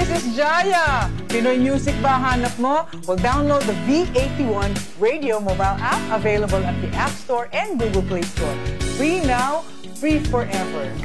this is Jaya. Pinoy music ba hanap mo? Well, download the V81 Radio mobile app available at the App Store and Google Play Store. Free now, free forever.